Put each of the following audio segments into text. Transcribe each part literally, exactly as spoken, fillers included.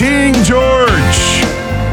King George.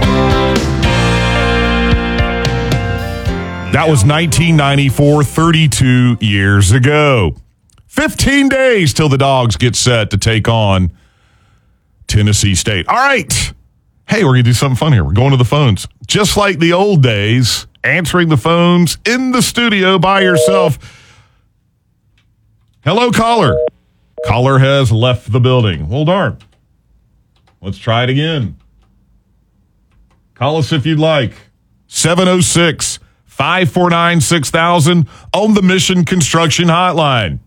That was nineteen ninety-four, thirty-two years ago. fifteen days till the Dogs get set to take on Tennessee State. All right. Hey, we're going to do something fun here. We're going to the phones. Just like the old days, answering the phones in the studio by yourself. Hello, caller. Caller has left the building. Well, darn. Let's try it again. Call us if you'd like. seven oh six, five four nine, six thousand on the Mission Construction Hotline.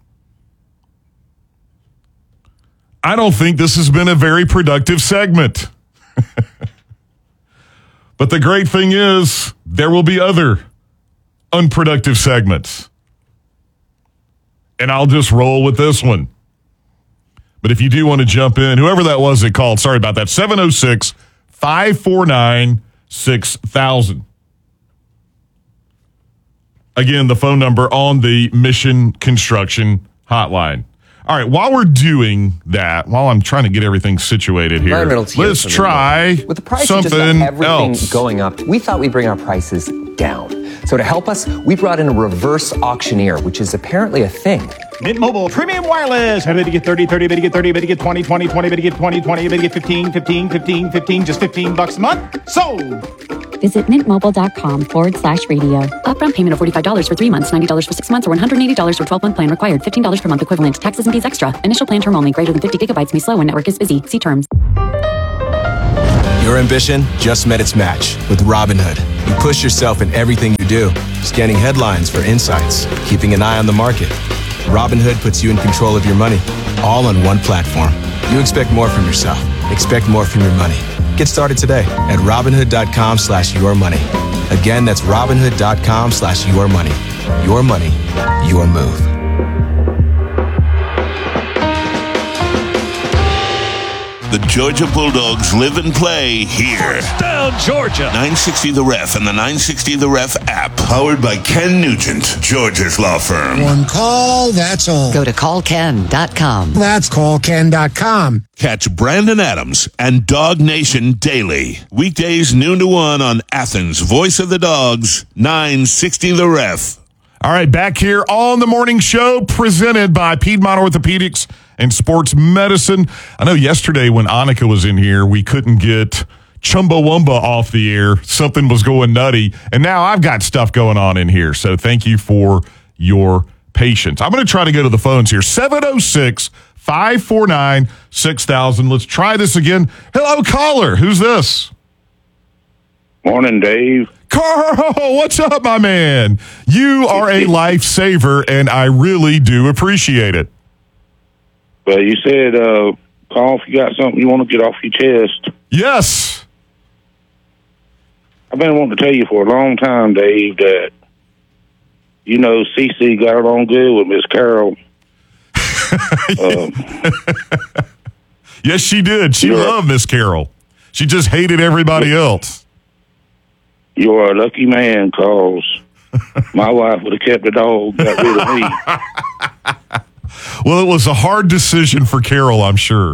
I don't think this has been a very productive segment. But the great thing is, there will be other unproductive segments. And I'll just roll with this one. But if you do want to jump in, whoever that was that called, sorry about that, seven oh six, five four nine, six thousand. Again, the phone number on the Mission Construction Hotline. All right, while we're doing that, while I'm trying to get everything situated here, let's try With the price something of just about everything else. going up, we thought we'd bring our prices down. So to help us, we brought in a reverse auctioneer, which is apparently a thing. Mint Mobile Premium Wireless. How did you get thirty, thirty, better get thirty, better get twenty, twenty, twenty, better get twenty, twenty, better get fifteen, fifteen, fifteen, fifteen, just fifteen bucks a month? Sold! Visit mintmobile.com forward slash radio. Upfront payment of forty-five dollars for three months, ninety dollars for six months, or one hundred eighty dollars for twelve-month plan required. fifteen dollars per month equivalent. Taxes and fees extra. Initial plan term only. Greater than fifty gigabytes may slow when network is busy. See terms. Your ambition just met its match with Robinhood. You push yourself in everything you do, scanning headlines for insights, keeping an eye on the market. Robinhood puts you in control of your money, all on one platform. You expect more from yourself. Expect more from your money. Get started today at Robinhood.com slash your money. Again, that's Robinhood.com slash your money. Your money, your move. The Georgia Bulldogs live and play here. Down Georgia. nine sixty The Ref and the nine sixty The Ref app. Powered by Ken Nugent, Georgia's law firm. One call, that's all. Go to call ken dot com. That's call ken dot com. Catch Brandon Adams and Dog Nation daily. Weekdays noon to one on Athens' Voice of the Dogs, nine sixty The Ref. All right, back here on the morning show presented by Piedmont Orthopedics and Sports Medicine. I know yesterday when Annika was in here, we couldn't get Chumbawamba off the air. Something was going nutty. And now I've got stuff going on in here. So thank you for your patience. I'm going to try to go to the phones here. seven oh six, five four nine, six thousand. Let's try this again. Hello, caller. Who's this? Morning, Dave. Carl, what's up, my man? You are a lifesaver, and I really do appreciate it. Well, you said uh, call if you got something you want to get off your chest. Yes. I've been wanting to tell you for a long time, Dave, that, you know, Cece got along good with Miss Carol. um, yes, she did. She loved Miss Carol. She just hated everybody else. You're a lucky man, cause my wife would have kept the dog, got rid of me. Well, it was a hard decision for Carol, I'm sure.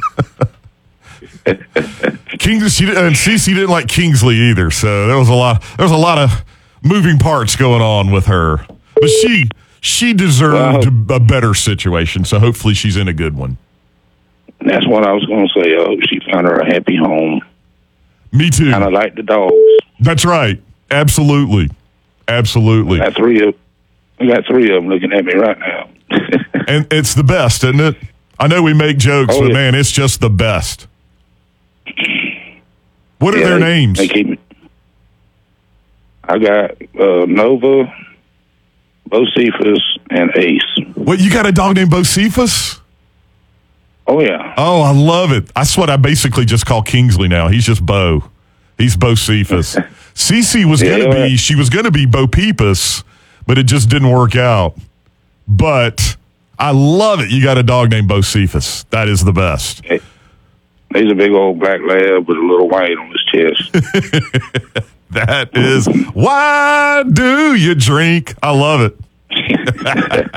Kings, she, and Cece didn't like Kingsley either, so there was a lot. There was a lot of moving parts going on with her, but she she deserved well, a better situation. So hopefully, she's in a good one. That's what I was going to say. I hope she found her a happy home. Me too. Kind of like the dogs. That's right. Absolutely, absolutely. I got three of. I got three of them looking at me right now. And it's the best, isn't it? I know we make jokes, oh, but yeah. Man, it's just the best. What are yeah, their they, names? They keep me. I got uh, Nova, Bocephus, and Ace. What, you got a dog named Bocephus? Oh, yeah. Oh, I love it. That's what I basically just call Kingsley now. He's just Bo. He's Bocephus. Cece was yeah, going to be, she was going to be Bo Peepus, but it just didn't work out. But I love it. You got a dog named Bocephus. That is the best. Hey, he's a big old black lab with a little white on his chest. That is, why do you drink? I love it.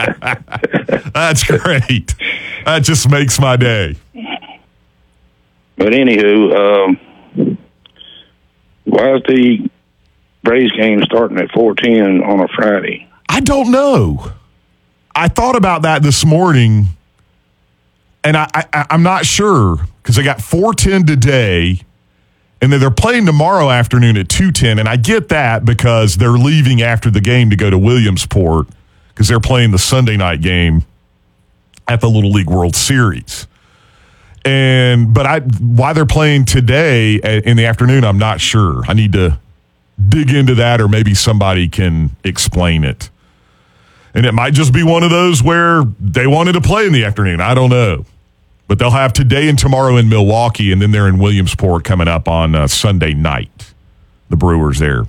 That's great. That just makes my day. But anywho, um, why is the Braves game starting at four ten on a Friday? I don't know. I thought about that this morning, and I, I, I'm not sure because they got four ten today, and then they're playing tomorrow afternoon at two ten, and I get that because they're leaving after the game to go to Williamsport because they're playing the Sunday night game at the Little League World Series. And but I why they're playing today in the afternoon, I'm not sure. I need to dig into that, or maybe somebody can explain it. And it might just be one of those where they wanted to play in the afternoon. I don't know. But they'll have today and tomorrow in Milwaukee, and then they're in Williamsport coming up on uh, Sunday night. The Brewers there.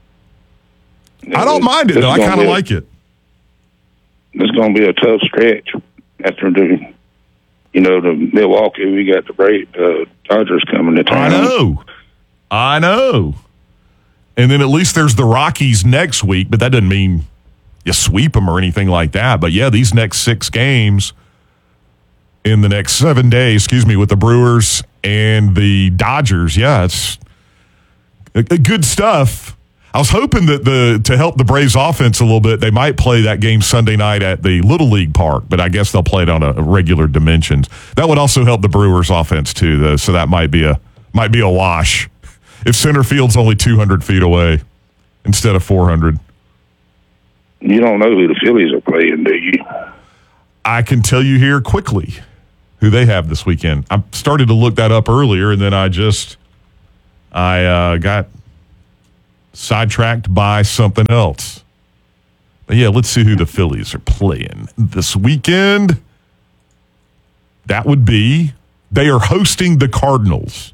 I don't mind it, though. I kind of like it. It's going to be a tough stretch after the, you know, the Milwaukee. We got the Braves, uh, Dodgers coming to town. I know. I know. And then at least there's the Rockies next week, but that doesn't mean you sweep them or anything like that. But, yeah, these next six games in the next seven days, excuse me, with the Brewers and the Dodgers, yeah, it's good stuff. I was hoping that the to help the Braves offense a little bit, they might play that game Sunday night at the Little League Park, but I guess they'll play it on a, a regular dimensions. That would also help the Brewers offense too, though, so that might be a might be a wash if center field's only two hundred feet away instead of four hundred. You don't know who the Phillies are playing, do you? I can tell you here quickly who they have this weekend. I started to look that up earlier, and then I just I uh, got sidetracked by something else. But yeah, let's see who the Phillies are playing this weekend. That would be, they are hosting the Cardinals.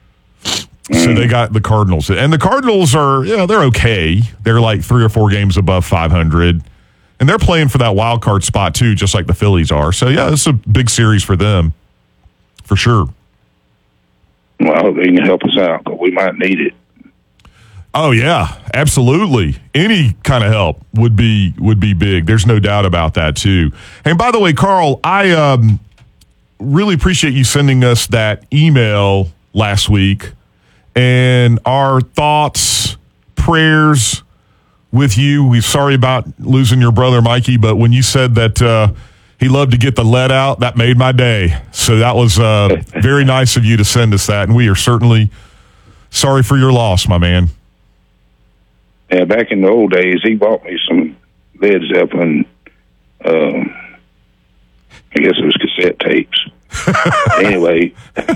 So they got the Cardinals. And the Cardinals are, yeah, they're okay. They're like three or four games above five hundred. And they're playing for that wild card spot too, just like the Phillies are. So yeah, it's a big series for them, for sure. Well, I hope they can help us out, because we might need it. Oh yeah, absolutely. Any kind of help would be would be big. There's no doubt about that too. And by the way, Carl, I um, really appreciate you sending us that email last week, and our thoughts, prayers with you. We're sorry about losing your brother, Mikey, but when you said that uh, he loved to get the lead out, that made my day. So that was uh, very nice of you to send us that, and we are certainly sorry for your loss, my man. Yeah, back in the old days, he bought me some Led Zeppelin, um, I guess it was cassette tapes. Anyway,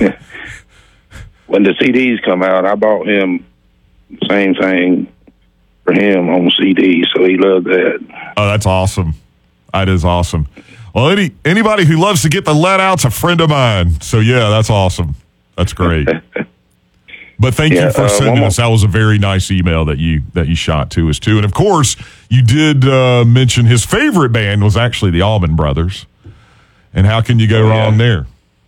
when the C Ds come out, I bought him the same thing for him on C D, so he loved that. Oh, that's awesome. That is awesome. Well, any anybody who loves to get the let out's a friend of mine. So, yeah, that's awesome. That's great. But thank Yeah, you for uh, sending one more- us. That was a very nice email that you that you shot to us, too. And, of course, you did uh, mention his favorite band was actually the Allman Brothers. And how can you go Oh, yeah. wrong there?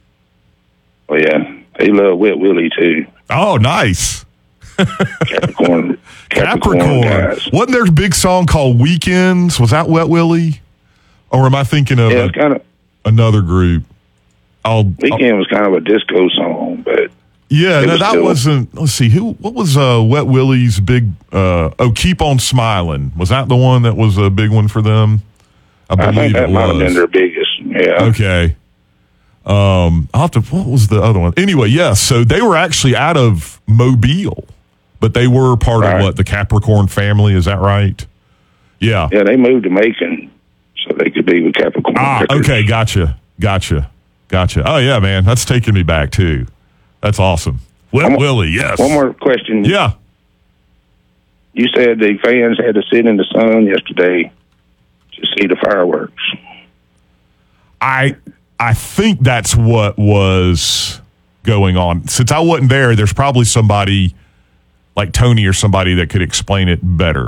Oh, yeah. He loved Wet Willie, too. Oh, nice. Capricorn. Capricorn, Capricorn. guys. Wasn't there a big song called Weekends? Was that Wet Willie? Or am I thinking of Yeah, a- it's kind of, another group? I'll, Weekend was kind of a disco song, but Yeah, It no, was that still- wasn't. Let's see, who? What was uh, Wet Willie's big? Uh, oh, Keep on Smiling. Was that the one that was a big one for them? I I believe think that it might have was. been their biggest. Yeah. Okay. Um, I'll have to. What was the other one? Anyway, yes. So they were actually out of Mobile, but they were part Right. of what, the Capricorn family? Is that right? Yeah. Yeah, they moved to Macon so they could be with Capricorn. Ah, Records. okay. Gotcha. Gotcha. Gotcha. Oh yeah, man, that's taking me back too. That's awesome. Wet One more- Willie. Yes. One more question. Yeah. You said the fans had to sit in the sun yesterday to see the fireworks. I I think that's what was going on. Since I wasn't there, there's probably somebody like Tony or somebody that could explain it better.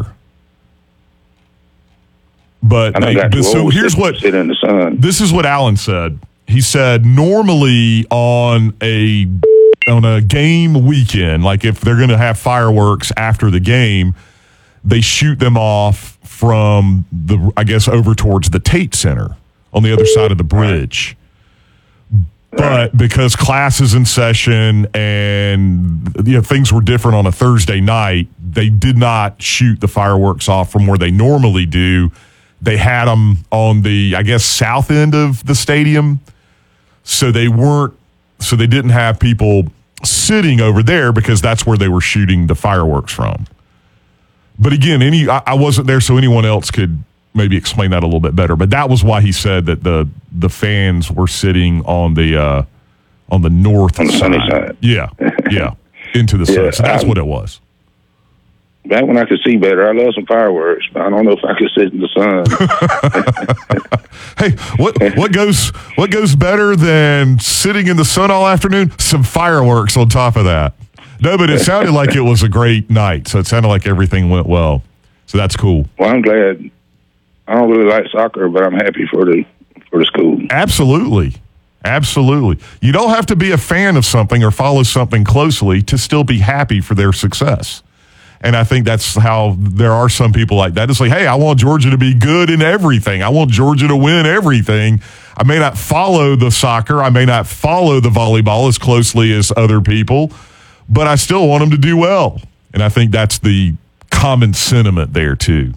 But I know they, that but so always here's sit, what sit in the sun. this is what Alan said. He said normally on a on a game weekend, like if they're going to have fireworks after the game, they shoot them off from the I guess over towards the Tate Center on the other side of the bridge. But because class is in session and you know, things were different on a Thursday night, they did not shoot the fireworks off from where they normally do. They had them on the, I guess, south end of the stadium. So they weren't, so they didn't have people sitting over there because that's where they were shooting the fireworks from. But again, any I, I wasn't there, so anyone else could maybe explain that a little bit better. But that was why he said that the the fans were sitting on the uh, on the north on the side. sunny side. Yeah, yeah, into the sun. Yeah, So that's I, what it was. Back when I could see better, I love some fireworks, but I don't know if I could sit in the sun. Hey, what what goes what goes better than sitting in the sun all afternoon? Some fireworks on top of that. No, but it sounded like it was a great night. So it sounded like everything went well. So that's cool. Well, I'm glad. I don't really like soccer, but I'm happy for the for the school. Absolutely. Absolutely. You don't have to be a fan of something or follow something closely to still be happy for their success. And I think that's how there are some people like that. It's like, hey, I want Georgia to be good in everything. I want Georgia to win everything. I may not follow the soccer. I may not follow the volleyball as closely as other people, but I still want them to do well. And I think that's the common sentiment there, too.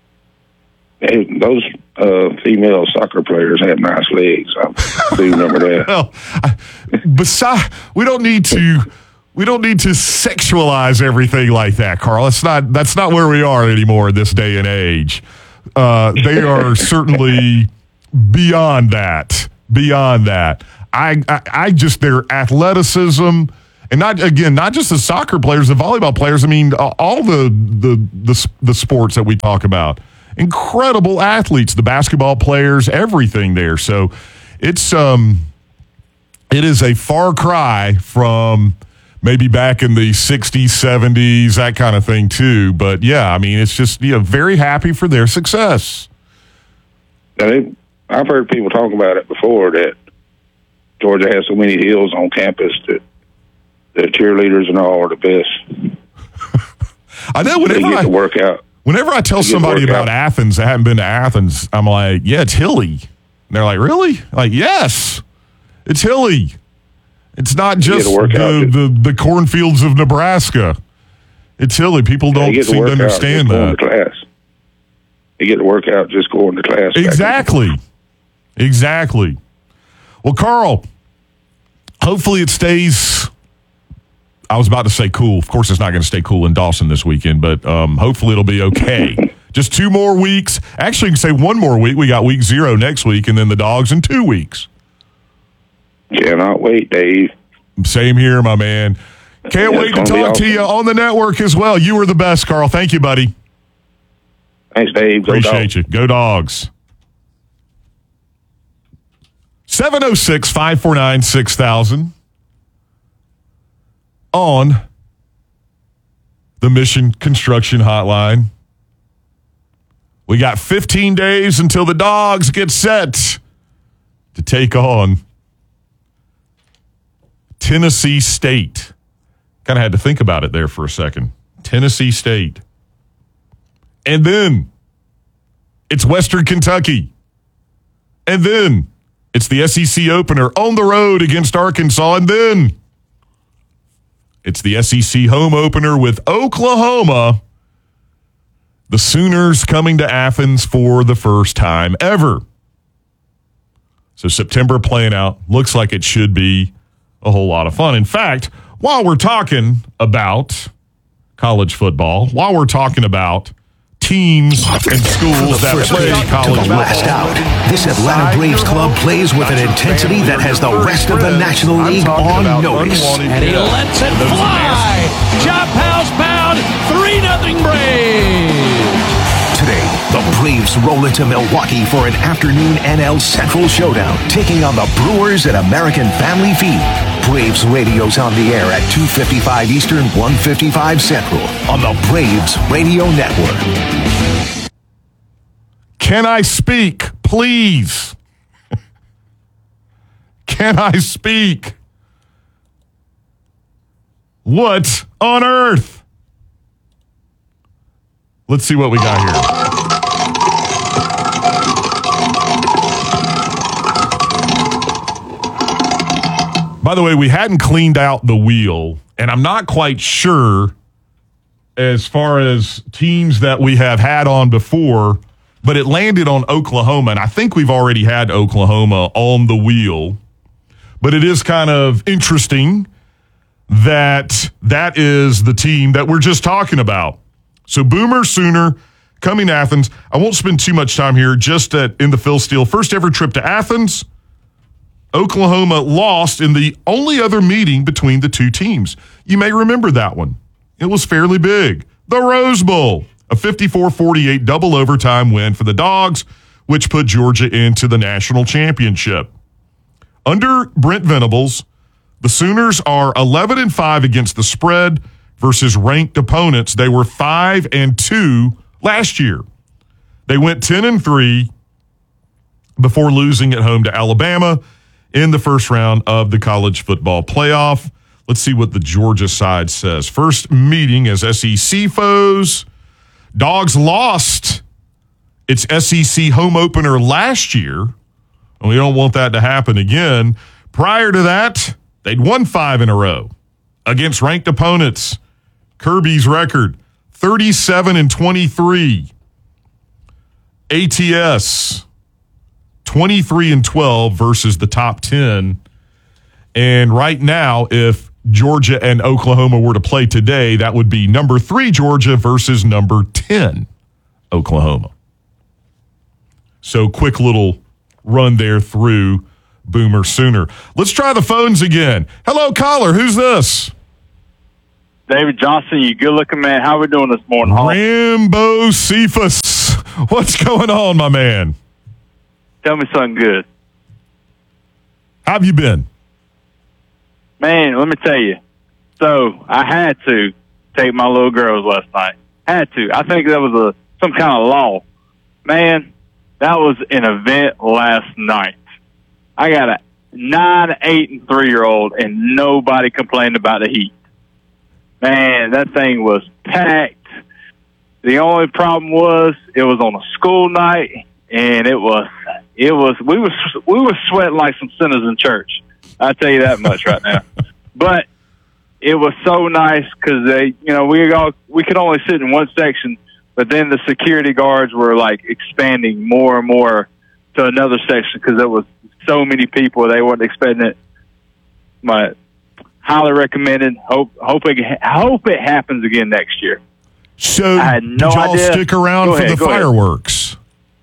Hey, those uh, female soccer players have nice legs. I do remember that. Well, I, besides, we don't need to... We don't need to sexualize everything like that, Carl. That's not that's not where we are anymore in this day and age. Uh, they are certainly beyond that. Beyond that. I, I I just their athleticism and not again not just the soccer players, the volleyball players. I mean, all the the the, the sports that we talk about. Incredible athletes, the basketball players, everything there. So it's um it is a far cry from maybe back in the sixties, seventies, that kind of thing too. But yeah, I mean, it's just, you know, very happy for their success. Now they, I've heard people talk about it before that Georgia has so many hills on campus that the cheerleaders and all are the best. I know whenever they get I, to work out. Whenever I tell somebody about out. Athens that haven't been to Athens, I'm like, yeah, it's hilly. And they're like, really? Like, yes, it's hilly. It's not just the, the, the cornfields of Nebraska. It's hilly. People don't yeah, seem to understand that. To class. You get to work out just going to class. Exactly. Exactly. Well, Carl, hopefully it stays, I was about to say cool. Of course, it's not going to stay cool in Dawson this weekend, but um, hopefully it'll be okay. Just two more weeks. Actually, you can say one more week. We got week zero next week, and then the Dogs in two weeks. Cannot wait, Dave. Same here, my man. Can't yeah, wait to talk awesome. to you on the network as well. You were the best, Carl. Thank you, buddy. Thanks, Dave. Go Appreciate Dogs. you. Go Dogs. seven oh six, five four nine, six thousand on the Mission Construction Hotline. We got fifteen days until the Dogs get set to take on Tennessee State. Kind of had to think about it there for a second. Tennessee State. And then it's Western Kentucky. And then it's the S E C opener on the road against Arkansas. And then it's the S E C home opener with Oklahoma. The Sooners coming to Athens for the first time ever. So September playing out. Looks like it should be a whole lot of fun. In fact, while we're talking about college football, while we're talking about teams and schools that play college to the last football, out, this Atlanta Braves club plays with an intensity that has the rest of the National League on notice. And he lets it fly. Chop house pound, three nothing Braves. Today, the Braves roll into Milwaukee for an afternoon N L Central showdown, taking on the Brewers at American Family Field. Braves radio's on the air at two fifty-five Eastern, one fifty-five Central on the Braves Radio Network. Can I speak, please? Can I speak? What on earth? Let's see what we got here. By the way, we hadn't cleaned out the wheel, and I'm not quite sure as far as teams that we have had on before, but it landed on Oklahoma, and I think we've already had Oklahoma on the wheel. But it is kind of interesting that that is the team that we're just talking about. So Boomer Sooner coming to Athens. I won't spend too much time here, just at, in the Phil Steele. First ever trip to Athens. Oklahoma lost in the only other meeting between the two teams. You may remember that one. It was fairly big. The Rose Bowl, a fifty-four forty-eight double overtime win for the Dogs, which put Georgia into the national championship. Under Brent Venables, the Sooners are eleven and five against the spread versus ranked opponents. They were five and two last year. They went ten and three before losing at home to Alabama in the first round of the college football playoff. Let's see what the Georgia side says. First meeting as S E C foes. Dogs lost its S E C home opener last year. And we don't want that to happen again. Prior to that, they'd won five in a row against ranked opponents. Kirby's record, thirty-seven and twenty-three. A T S, twenty-three and twelve versus the top ten. And right now, if Georgia and Oklahoma were to play today, that would be number three Georgia versus number ten Oklahoma. So quick little run there through Boomer Sooner. Let's try the phones again. Hello, caller. Who's this? David Johnson, you good-looking man. How we doing this morning, huh? Rambo Cephas. What's going on, my man? Tell me something good. How have you been? Man, let me tell you. So, I had to take my little girls last night. Had to. I think that was a some kind of law. Man, that was an event last night. I got a nine, eight, and three-year-old, and nobody complained about the heat. Man, that thing was packed. The only problem was it was on a school night, and it was it was we was we were sweating like some sinners in church. I tell you that much right now. But it was so nice because they, you know, we all we could only sit in one section, but then the security guards were like expanding more and more to another section because there was so many people they weren't expecting it. But highly recommended. Hope hope it hope it happens again next year. So I had no did y'all idea. stick around Go for ahead, the go ahead. fireworks?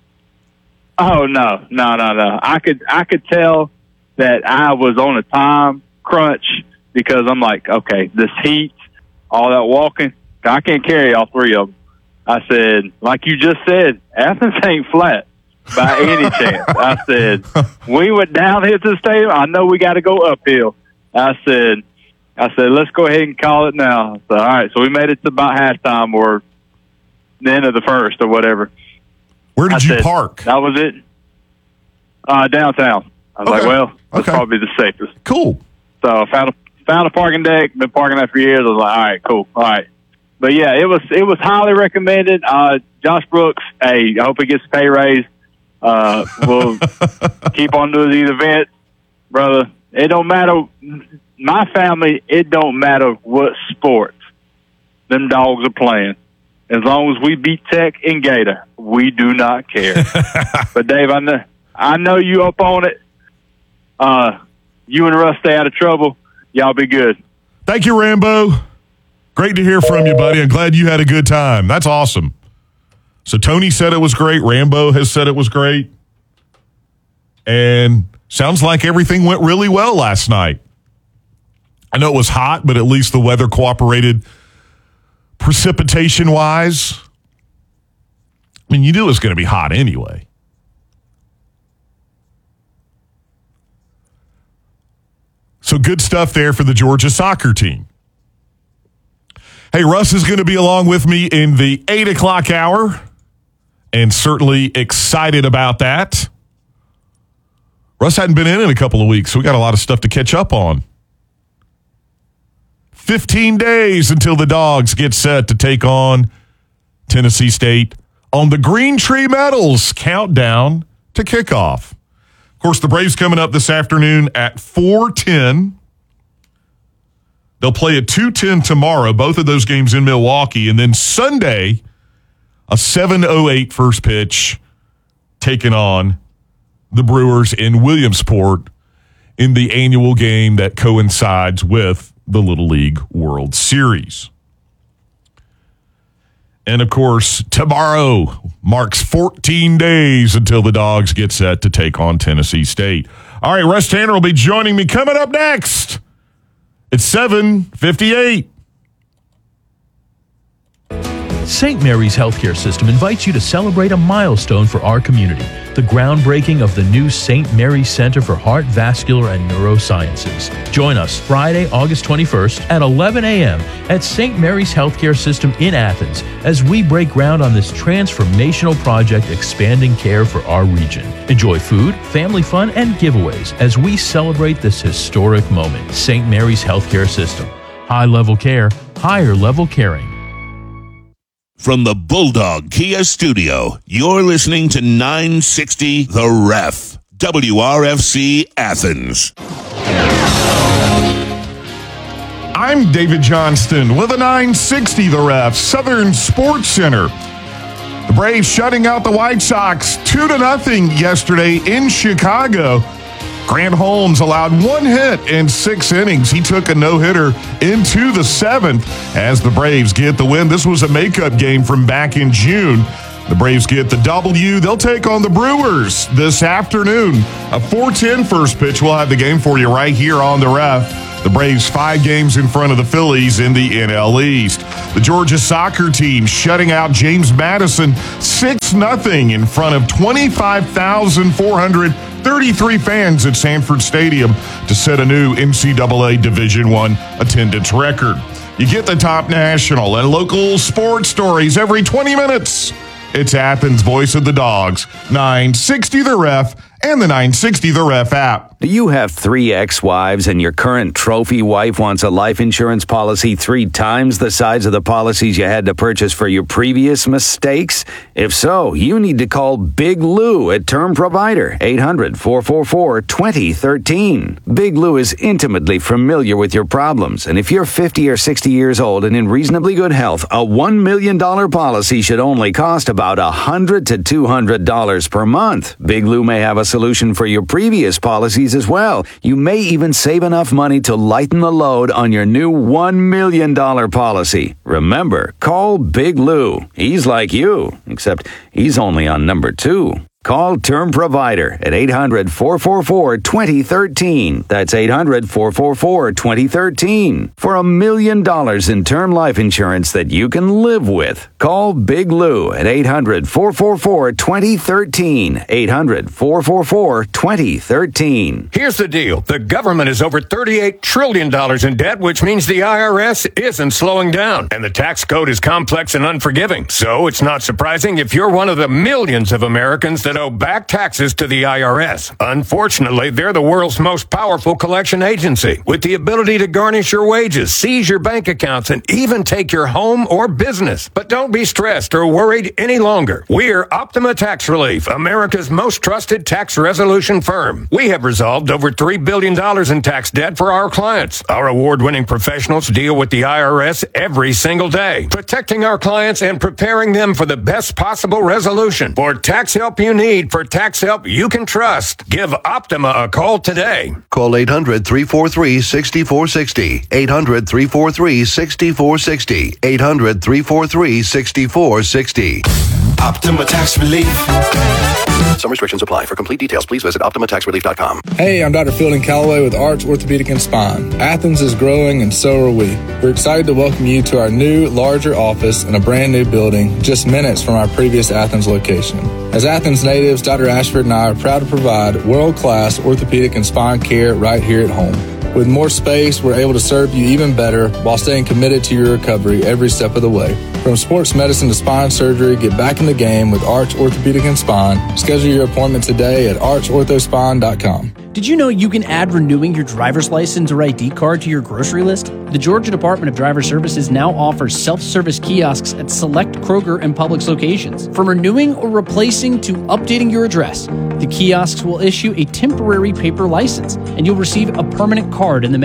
Oh no, no, no, no! I could I could tell that I was on a time crunch because I'm like, okay, this heat, all that walking, I can't carry all three of them. I said, like you just said, Athens ain't flat by any chance. I said, we went down here to the stadium. I know we got to go uphill. I said, I said, let's go ahead and call it now. So, all right, so we made it to about halftime or the end of the first or whatever. Where did I you said, park? That was it. Uh, downtown. I was Okay. like, well, that's Okay. probably the safest. Cool. So I found a found a parking deck. Been parking there for years. I was like, all right, cool, all right. But yeah, it was it was highly recommended. Uh, Josh Brooks, hey, I hope he gets a pay raise. Uh, we'll keep on doing these events, brother. It don't matter. My family, it don't matter what sports them dogs are playing. As long as we beat Tech and Gator, we do not care. But Dave, I know I know you up on it. Uh, you and Russ stay out of trouble. Y'all be good. Thank you, Rambo. Great to hear from you, buddy. I'm glad you had a good time. That's awesome. So Tony said it was great. Rambo has said it was great. And sounds like everything went really well last night. I know it was hot, but at least the weather cooperated precipitation-wise. I mean, you knew it was going to be hot anyway. So good stuff there for the Georgia soccer team. Hey, Russ is going to be along with me in the eight o'clock hour, and certainly excited about that. Russ hadn't been in in a couple of weeks, so we got a lot of stuff to catch up on. fifteen days until the Dogs get set to take on Tennessee State on the Green Tree Metals countdown to kickoff. Of course, the Braves coming up this afternoon at four ten They'll play at two ten tomorrow, both of those games in Milwaukee. And then Sunday, a seven oh eight first pitch taking on the Brewers in Williamsport in the annual game that coincides with the Little League World Series. And, of course, tomorrow marks fourteen days until the Dogs get set to take on Tennessee State. All right, Russ Tanner will be joining me coming up next. It's seven fifty-eight. Saint Mary's Healthcare System invites you to celebrate a milestone for our community, the groundbreaking of the new Saint Mary's Center for Heart, Vascular, and Neurosciences. Join us Friday, August twenty-first at eleven a.m. at Saint Mary's Healthcare System in Athens as we break ground on this transformational project expanding care for our region. Enjoy food, family fun, and giveaways as we celebrate this historic moment. Saint Mary's Healthcare System. High-level care, higher-level caring. From the Bulldog Kia Studio, you're listening to nine sixty The Ref, W R F C Athens. I'm David Johnston with a nine sixty The Ref, Southern Sports Center. The Braves shutting out the White Sox two to nothing yesterday in Chicago. Grant Holmes allowed one hit in six innings. He took a no-hitter into the seventh as the Braves get the win. This was a makeup game from back in June. The Braves get the W. They'll take on the Brewers this afternoon. A four ten first pitch. We'll have the game for you right here on the Ref. The Braves five games in front of the Phillies in the N L East. The Georgia soccer team shutting out James Madison six nothing in front of twenty-five thousand four hundred thirty-three fans at Sanford Stadium to set a new N C double A Division I attendance record. You get the top national and local sports stories every twenty minutes. It's Athens' Voice of the Dogs, nine sixty The Ref, and the nine sixty The Ref app. Do you have three ex-wives and your current trophy wife wants a life insurance policy three times the size of the policies you had to purchase for your previous mistakes? If so, you need to call Big Lou at Term Provider, eight hundred, four four four, two zero one three. Big Lou is intimately familiar with your problems, and if you're fifty or sixty years old and in reasonably good health, a one million dollars policy should only cost about one hundred to two hundred dollars per month. Big Lou may have a solution for your previous policies as well. You may even save enough money to lighten the load on your new one million dollars policy. Remember, call Big Lou. He's like you, except he's only on number two. Call Term Provider at eight hundred, four four four, two zero one three. That's eight hundred, four four four, two zero one three. For a million dollars in term life insurance that you can live with. Call Big Lou at eight hundred, four four four, two zero one three. eight hundred, four four four, two zero one three. Here's the deal. The government is over thirty-eight trillion dollars in debt, which means the I R S isn't slowing down. And the tax code is complex and unforgiving. So it's not surprising if you're one of the millions of Americans that owe back taxes to the I R S. Unfortunately, they're the world's most powerful collection agency, with the ability to garnish your wages, seize your bank accounts, and even take your home or business. But don't be stressed or worried any longer. We're Optima Tax Relief, America's most trusted tax resolution firm. We have resolved over three billion dollars in tax debt for our clients. Our award-winning professionals deal with the I R S every single day, protecting our clients and preparing them for the best possible resolution. For tax help you need, for tax help you can trust, give Optima a call today. Call eight hundred, three four three, six four six zero. eight hundred, three four three, six four six zero. eight hundred, three four three, six four six zero. Optima Tax Relief. Some restrictions apply. For complete details, please visit optima tax relief dot com. Hey, I'm Doctor Fielding Calloway with Arch Orthopedic and Spine. Athens is growing, and so are we. We're excited to welcome you to our new, larger office in a brand new building, just minutes from our previous Athens location. As Athens natives, Doctor Ashford and I are proud to provide world-class orthopedic and spine care right here at home. With more space, we're able to serve you even better while staying committed to your recovery every step of the way. From sports medicine to spine surgery, get back in the game with Arch Orthopedic and Spine. Schedule your appointment today at arch ortho spine dot com. Did you know you can add renewing your driver's license or I D card to your grocery list? The Georgia Department of Driver Services now offers self-service kiosks at select Kroger and Publix locations. From renewing or replacing to updating your address, the kiosks will issue a temporary paper license, and you'll receive a permanent card in the mail.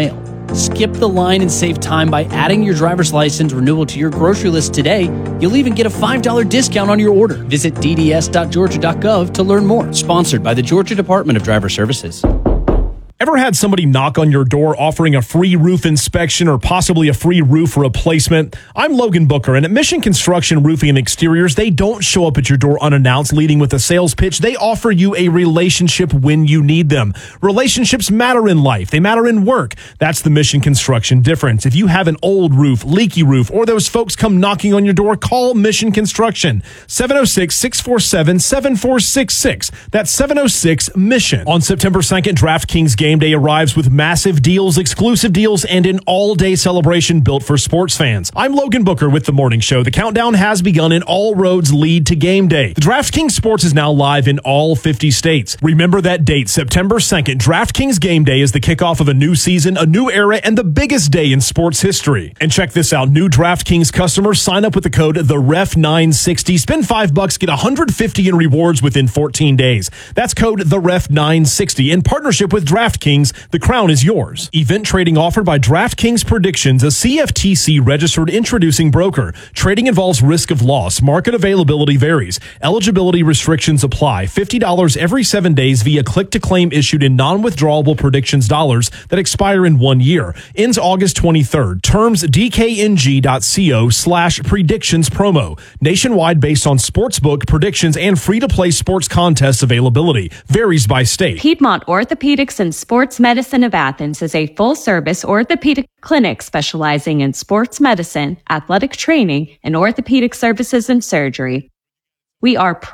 Skip the line and save time by adding your driver's license renewal to your grocery list today. You'll even get a five dollars discount on your order. Visit d d s dot georgia dot gov to learn more. Sponsored by the Georgia Department of Driver Services. Ever had somebody knock on your door offering a free roof inspection or possibly a free roof replacement? I'm Logan Booker, and at Mission Construction Roofing and Exteriors, they don't show up at your door unannounced leading with a sales pitch. They offer you a relationship when you need them. Relationships matter in life. They matter in work. That's the Mission Construction difference. If you have an old roof, leaky roof, or those folks come knocking on your door, call Mission Construction. seven oh six, six four seven, seven four six six. That's seven oh six Mission. On September second, DraftKings Game Day arrives with massive deals, exclusive deals, and an all-day celebration built for sports fans. I'm Logan Booker with The Morning Show. The countdown has begun and all roads lead to game day. The DraftKings Sports is now live in all fifty states. Remember that date, September second. DraftKings Game Day is the kickoff of a new season, a new era, and the biggest day in sports history. And check this out. New DraftKings customers sign up with the code the ref nine sixty. Spend five bucks, get one hundred fifty in rewards within fourteen days. That's code the ref nine sixty in partnership with DraftKings. The crown is yours. Event trading offered by DraftKings Predictions, a C F T C registered introducing broker. Trading involves risk of loss. Market availability varies. Eligibility restrictions apply. fifty dollars every seven days via click-to-claim issued in non-withdrawable predictions dollars that expire in one year. Ends August twenty-third. Terms dkng.co slash predictions promo. Nationwide based on sportsbook predictions and free-to-play sports contests availability. Varies by state. Piedmont Orthopedics and Sports Medicine of Athens is a full-service orthopedic clinic specializing in sports medicine, athletic training, and orthopedic services and surgery. We are